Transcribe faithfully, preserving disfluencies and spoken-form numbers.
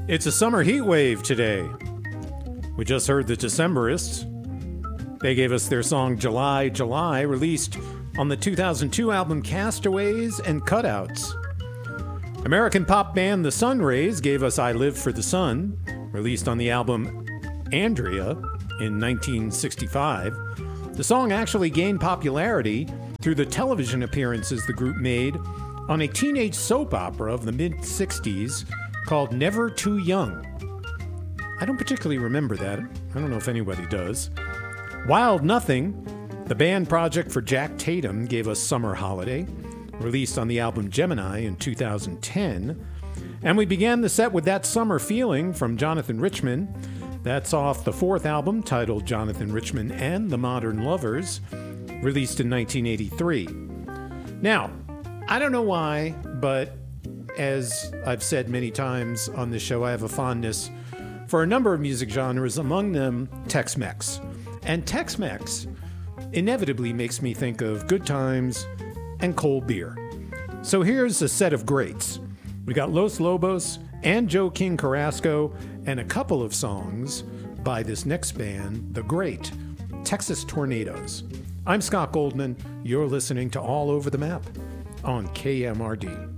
It's a summer heat wave today. We just heard the Decemberists. They gave us their song July, July, released on the two thousand two album Castaways and Cutouts. American pop band The Sunrays gave us I Live for the Sun, released on the album Andrea in nineteen sixty-five. The song actually gained popularity through the television appearances the group made on a teenage soap opera of the mid-sixties called Never Too Young. I don't particularly remember that. I don't know if anybody does. Wild Nothing, the band project for Jack Tatum, gave us Summer Holiday, released on the album Gemini in two thousand ten. And we began the set with That Summer Feeling from Jonathan Richman. That's off the fourth album titled Jonathan Richman and the Modern Lovers, released in nineteen eighty-three. Now, I don't know why, but as I've said many times on this show, I have a fondness for a number of music genres, among them Tex-Mex. And Tex-Mex inevitably makes me think of good times and cold beer. So here's a set of greats. We got Los Lobos and Joe King Carrasco and a couple of songs by this next band, the great Texas Tornadoes. I'm Scott Goldman. You're listening to All Over the Map on K M R D.